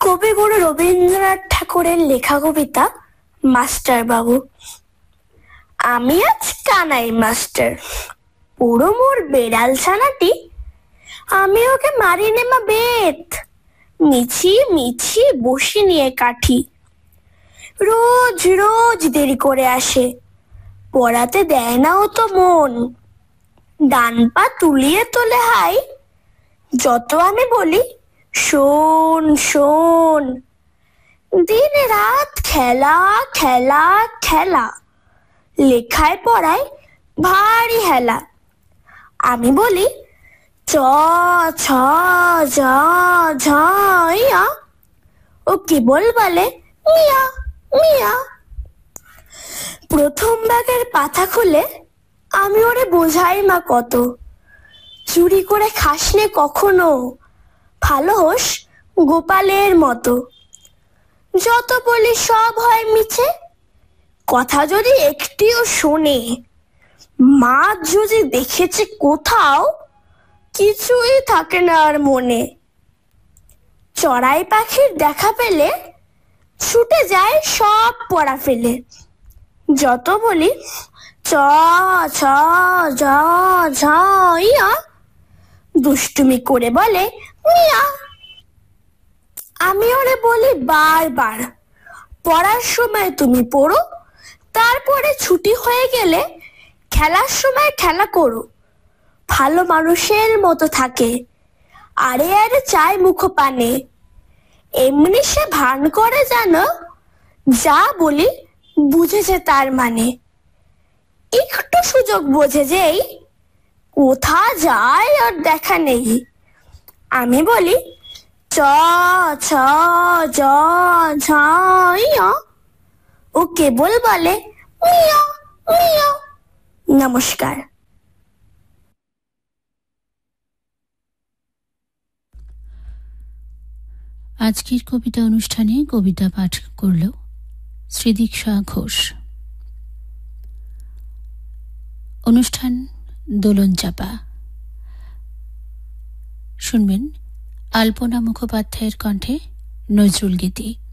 কবিগুরু রবীন্দ্রনাথ ঠাকুরের লেখা কবিতা মাস্টার বাবু। আমি আজ কানাই মাস্টার, পুরো মোর বেড়াল ছানাটি, আমি ওকে মারি নেমা বেত, মিছি মিছি বসি নিয়ে কাঠি। রোজ রোজ দেরি করে আসে, পড়াতে দেয় না ও তো মন, ডান পা তুলিয়ে তোলে হাই, যত আমি বলি শোন শোন। দিন রাত খেলা খেলা খেলা, লেখায় পড়ায় ভারী হেলা। আমি বলি চ ছ জ ঝ ইয়া, ও কেবল বলে মিয়া মিয়া। প্রথম ভাগের পাতা খুলে আমি ওরে বোঝাই মা কত, চুরি করে খাসনে কখনো, ভালো হোস গোপালের মতো। যত বলি সব হয় মিছে, কথা যদি একটিও শোনে, মা যদি দেখেছে কোথাও, কিছুই থাকে না আর মনে। চড়াই পাখির দেখা পেলে ছুটে যায় সব পড়া ফেলে, যত বলি চ ছ জ ঝ ইয়া, দুষ্টুমি করে বলে মিয়া। আমি ওরে বলি বারবার, পড়ার সময় তুমি পড়ো, তারপরে ছুটি হয়ে গেলে খেলার সময় খেলা করো, ভালো মানুষের মতো থাকে, আরে আরে চায় মুখ পানে। এমনি সে ভান করে জানো, যা বলি বুঝেছে তার মানে। একটু সুযোগ বোঝে যেই, কোথা যায় আর দেখা নেই। আমি বলি চ ছ জ ঝ ইয়া, ও কেবল বলে মিয়া মিয়া। নমস্কার। আজকের কবিতা অনুষ্ঠানে কবিতা পাঠ করল শ্রীদীক্ষা ঘোষ। অনুষ্ঠান দোলন চাপা। শুনবেন আলপনা মুখোপাধ্যায়ের কণ্ঠে নজরুল গীতি।